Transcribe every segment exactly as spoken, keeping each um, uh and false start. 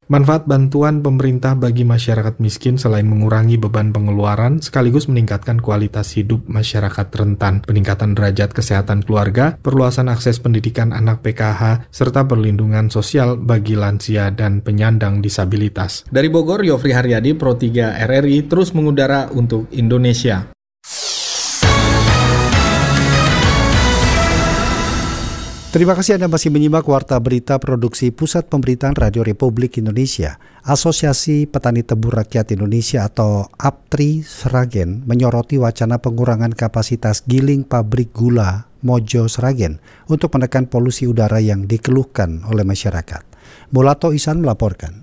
Manfaat bantuan pemerintah bagi masyarakat miskin selain mengurangi beban pengeluaran, sekaligus meningkatkan kualitas hidup masyarakat rentan, peningkatan derajat kesehatan keluarga, perluasan akses pendidikan anak P K H, serta perlindungan sosial bagi lansia dan penyandang disabilitas. Dari Bogor, Yofri Haryadi, Pro tiga R R I, terus mengudara untuk Indonesia. Terima kasih Anda masih menyimak Warta Berita Produksi Pusat Pemberitaan Radio Republik Indonesia. Asosiasi Petani Tebu Rakyat Indonesia atau APTRI Sragen menyoroti wacana pengurangan kapasitas giling pabrik gula Mojo Sragen untuk menekan polusi udara yang dikeluhkan oleh masyarakat. Mulato Ihsan melaporkan.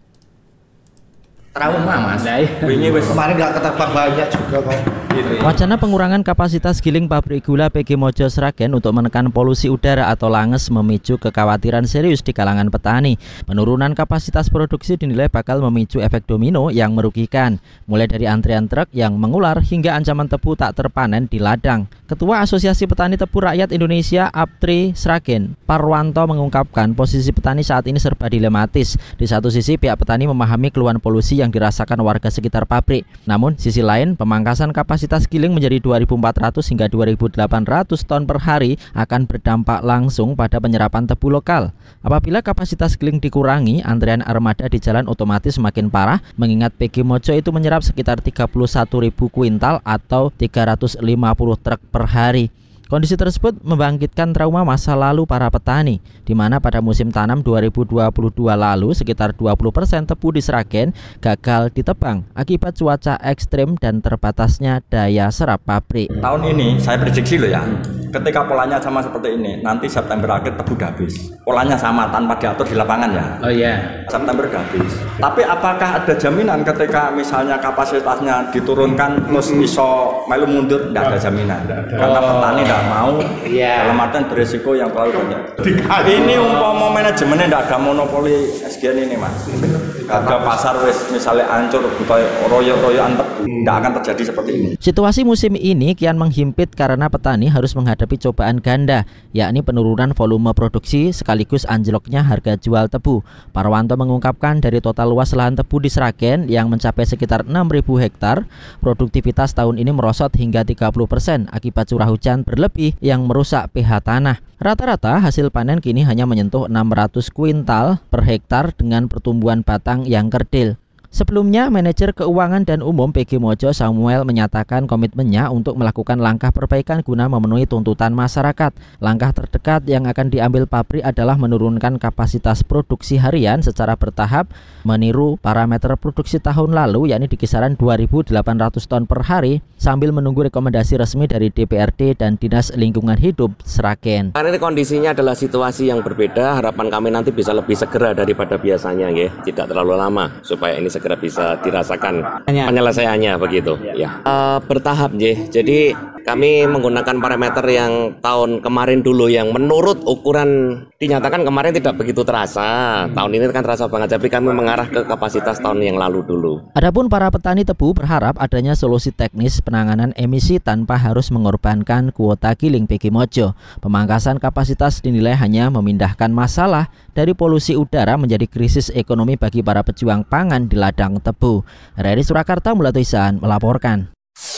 Trauma mas, ini kemarin nggak ketebak banyak juga kok. Wacana pengurangan kapasitas giling pabrik gula P G Mojo Sragen untuk menekan polusi udara atau langes memicu kekhawatiran serius di kalangan petani. Penurunan kapasitas produksi dinilai bakal memicu efek domino yang merugikan, mulai dari antrian truk yang mengular hingga ancaman tebu tak terpanen di ladang. Ketua Asosiasi Petani Tebu Rakyat Indonesia APTRI Sragen, Parwanto, mengungkapkan posisi petani saat ini serba dilematis. Di satu sisi pihak petani memahami keluhan polusi yang dirasakan warga sekitar pabrik. Namun sisi lain, pemangkasan kapasitas giling menjadi dua ribu empat ratus hingga dua ribu delapan ratus ton per hari akan berdampak langsung pada penyerapan tebu lokal. Apabila kapasitas giling dikurangi, antrian armada di jalan otomatis semakin parah, mengingat P G Mojo itu menyerap sekitar tiga puluh satu ribu kuintal atau tiga ratus lima puluh truk per hari. Kondisi tersebut membangkitkan trauma masa lalu para petani, di mana pada musim tanam dua ribu dua puluh dua lalu sekitar dua puluh persen tebu di Sragen gagal ditebang akibat cuaca ekstrim dan terbatasnya daya serap pabrik. Tahun ini saya prediksi loh ya, ketika polanya sama seperti ini, nanti September akhir tebu udah habis. Polanya sama tanpa diatur di lapangan ya. Oh iya. September udah habis. Tapi apakah ada jaminan ketika misalnya kapasitasnya diturunkan terus iso melu mundur? Tidak ada jaminan. Karena petani tidak mau, yeah. Dalam artian berisiko yang terlalu banyak. Ini umpama manajemennya tidak ada monopoli S G N ini mas. Harga pasar wes misalnya ancur, royok-royokan tebu, tidak akan terjadi seperti ini. Situasi musim ini kian menghimpit karena petani harus menghadapi cobaan ganda, yakni penurunan volume produksi sekaligus anjloknya harga jual tebu. Parwanto mengungkapkan dari total luas lahan tebu di Sragen yang mencapai sekitar enam ribu hektar, produktivitas tahun ini merosot hingga tiga puluh persen akibat curah hujan berlebih yang merusak pH tanah. Rata-rata hasil panen kini hanya menyentuh enam ratus kuintal per hektar dengan pertumbuhan batang yang kerdil. Sebelumnya, manajer keuangan dan umum P G Mojo Samuel menyatakan komitmennya untuk melakukan langkah perbaikan guna memenuhi tuntutan masyarakat. Langkah terdekat yang akan diambil pabrik adalah menurunkan kapasitas produksi harian secara bertahap, meniru parameter produksi tahun lalu yakni di kisaran dua ribu delapan ratus ton per hari, sambil menunggu rekomendasi resmi dari D P R D dan Dinas Lingkungan Hidup Sragen. Karena ini kondisinya adalah situasi yang berbeda, harapan kami nanti bisa lebih segera daripada biasanya, ya, tidak terlalu lama supaya ini segera bisa dirasakan penyelesaiannya begitu ya. Uh, bertahap ya. Jadi kami menggunakan parameter yang tahun kemarin dulu yang menurut ukuran dinyatakan kemarin tidak begitu terasa. Tahun ini kan terasa banget, tapi kami mengarah ke kapasitas tahun yang lalu dulu. Adapun para petani tebu berharap adanya solusi teknis penanganan emisi tanpa harus mengorbankan kuota giling P G Mojo. Pemangkasan kapasitas dinilai hanya memindahkan masalah dari polusi udara menjadi krisis ekonomi bagi para pejuang pangan di ladang tebu. Dari Surakarta, Mulato Ihsan melaporkan.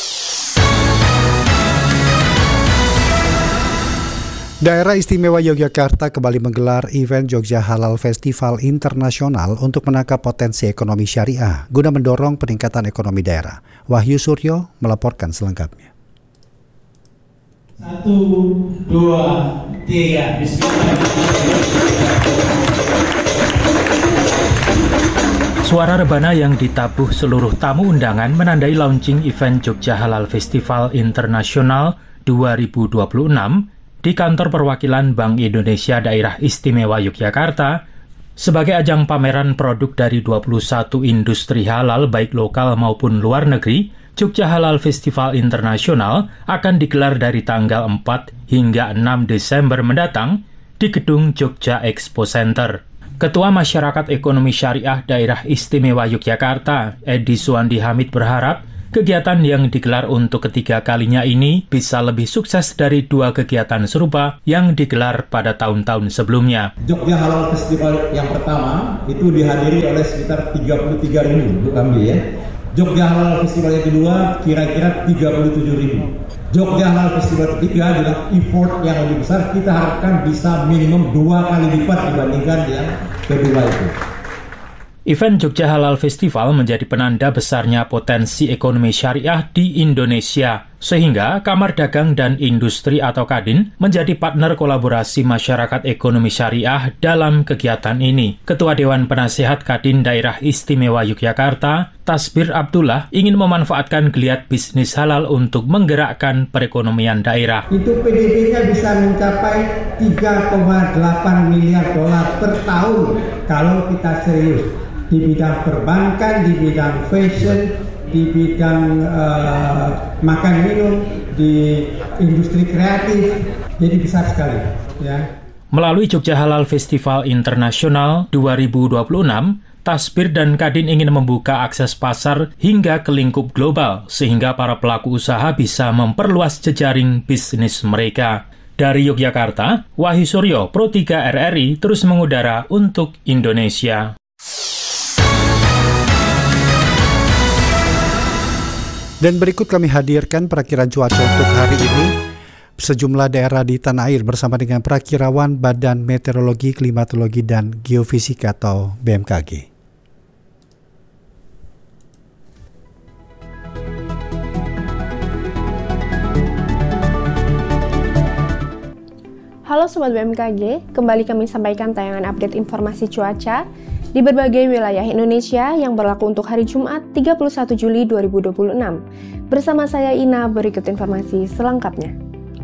Daerah Istimewa Yogyakarta kembali menggelar event Jogja Halal Festival Internasional untuk menangkap potensi ekonomi syariah guna mendorong peningkatan ekonomi daerah. Wahyu Suryo melaporkan selengkapnya. Satu, dua, tiga, bismillah. Suara rebana yang ditabuh seluruh tamu undangan menandai launching event Jogja Halal Festival Internasional dua ribu dua puluh enam di kantor perwakilan Bank Indonesia Daerah Istimewa Yogyakarta sebagai ajang pameran produk dari dua puluh satu industri halal baik lokal maupun luar negeri. Jogja Halal Festival Internasional akan digelar dari tanggal empat hingga enam Desember mendatang di Gedung Jogja Expo Center. Ketua Masyarakat Ekonomi Syariah Daerah Istimewa Yogyakarta, Edi Suwandi Hamid, berharap Kegiatan yang digelar untuk ketiga kalinya ini bisa lebih sukses dari dua kegiatan serupa yang digelar pada tahun-tahun sebelumnya. Jogja Halal Festival yang pertama itu dihadiri oleh sekitar tiga puluh tiga ribu untuk kami ya. Jogja Halal Festival yang kedua kira-kira tiga puluh tujuh ribu. Jogja Halal Festival ketiga dengan effort yang lebih besar, kita harapkan bisa minimum dua kali lipat dibandingkan yang kedua itu. Event Jogja Halal Festival menjadi penanda besarnya potensi ekonomi syariah di Indonesia, sehingga Kamar Dagang dan Industri atau Kadin menjadi partner kolaborasi masyarakat ekonomi syariah dalam kegiatan ini. Ketua Dewan Penasehat Kadin Daerah Istimewa Yogyakarta, Tasbir Abdullah, ingin memanfaatkan geliat bisnis halal untuk menggerakkan perekonomian daerah. Itu P D B-nya bisa mencapai tiga koma delapan miliar dolar per tahun kalau kita serius. Di bidang perbankan, di bidang fashion, di bidang uh, makan minum, di industri kreatif, jadi besar sekali. Ya. Melalui Jogja Halal Festival Internasional dua ribu dua puluh enam, Tasbir dan Kadin ingin membuka akses pasar hingga ke lingkup global, sehingga para pelaku usaha bisa memperluas jejaring bisnis mereka. Dari Yogyakarta, Wahyu Suryo, Pro tiga R R I, terus mengudara untuk Indonesia. Dan berikut kami hadirkan perakiran cuaca untuk hari ini. Sejumlah daerah di tanah air bersama dengan perakirawan Badan Meteorologi, Klimatologi, dan Geofisika atau B M K G. Halo Sobat B M K G, kembali kami sampaikan tayangan update informasi cuaca di berbagai wilayah Indonesia yang berlaku untuk hari Jumat tiga puluh satu Juli dua ribu dua puluh enam. Bersama saya Ina, berikut informasi selengkapnya.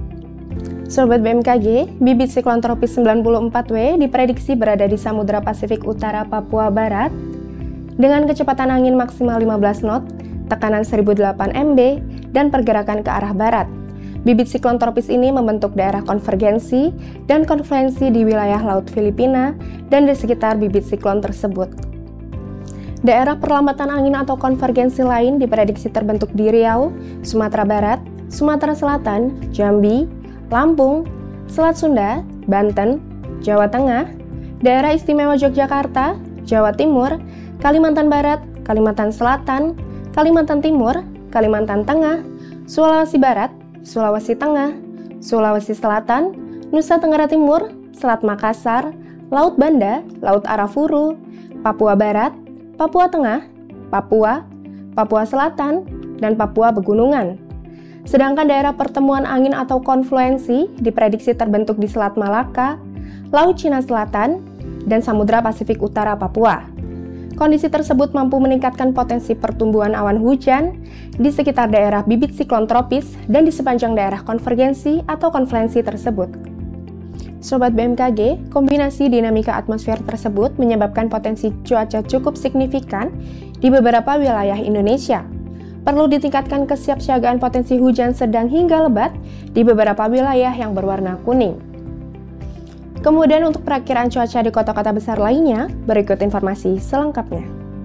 Sobat B M K G, bibit siklon tropis sembilan puluh empat W diprediksi berada di Samudra Pasifik Utara Papua Barat dengan kecepatan angin maksimal lima belas knot, tekanan seribu delapan mB, dan pergerakan ke arah barat. Bibit siklon tropis ini membentuk daerah konvergensi dan konfluensi di wilayah Laut Filipina dan di sekitar bibit siklon tersebut. Daerah perlambatan angin atau konvergensi lain diprediksi terbentuk di Riau, Sumatera Barat, Sumatera Selatan, Jambi, Lampung, Selat Sunda, Banten, Jawa Tengah, Daerah Istimewa Yogyakarta, Jawa Timur, Kalimantan Barat, Kalimantan Selatan, Kalimantan Timur, Kalimantan Tengah, Sulawesi Barat, Sulawesi Tengah, Sulawesi Selatan, Nusa Tenggara Timur, Selat Makassar, Laut Banda, Laut Arafuru, Papua Barat, Papua Tengah, Papua, Papua Selatan, dan Papua Pegunungan. Sedangkan daerah pertemuan angin atau konfluensi diprediksi terbentuk di Selat Malaka, Laut Cina Selatan, dan Samudra Pasifik Utara Papua. Kondisi tersebut mampu meningkatkan potensi pertumbuhan awan hujan di sekitar daerah bibit siklon tropis dan di sepanjang daerah konvergensi atau konfluensi tersebut. Sobat B M K G, kombinasi dinamika atmosfer tersebut menyebabkan potensi cuaca cukup signifikan di beberapa wilayah Indonesia. Perlu ditingkatkan kesiapsiagaan potensi hujan sedang hingga lebat di beberapa wilayah yang berwarna kuning. Kemudian untuk perakiraan cuaca di kota-kota besar lainnya, berikut informasi selengkapnya.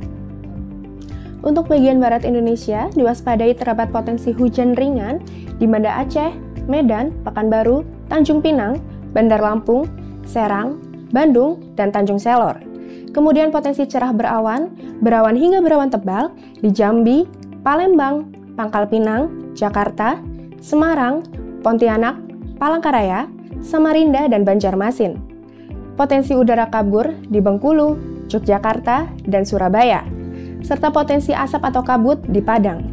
Untuk bagian barat Indonesia, diwaspadai terdapat potensi hujan ringan di Banda Aceh, Medan, Pekanbaru, Tanjung Pinang, Bandar Lampung, Serang, Bandung, dan Tanjung Selor. Kemudian potensi cerah berawan, berawan hingga berawan tebal di Jambi, Palembang, Pangkal Pinang, Jakarta, Semarang, Pontianak, Palangkaraya, Samarinda, dan Banjarmasin. Potensi udara kabur di Bengkulu, Yogyakarta, dan Surabaya, serta potensi asap atau kabut di Padang.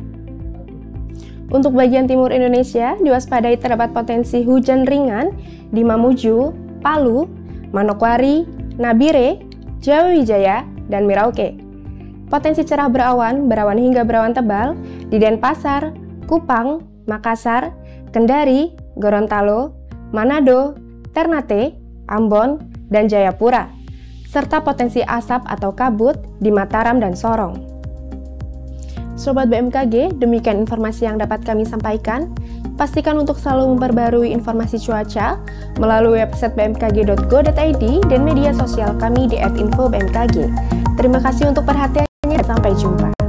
Untuk bagian timur Indonesia, diwaspadai terdapat potensi hujan ringan di Mamuju, Palu, Manokwari, Nabire, Jawa Wijaya, dan Merauke. Potensi cerah berawan, berawan hingga berawan tebal di Denpasar, Kupang, Makassar, Kendari, Gorontalo, Manado, Ternate, Ambon, dan Jayapura, serta potensi asap atau kabut di Mataram dan Sorong. Sobat B M K G, demikian informasi yang dapat kami sampaikan. Pastikan untuk selalu memperbarui informasi cuaca melalui website b m k g dot go dot i d dan media sosial kami di et info b m k g. Terima kasih untuk perhatiannya, sampai jumpa.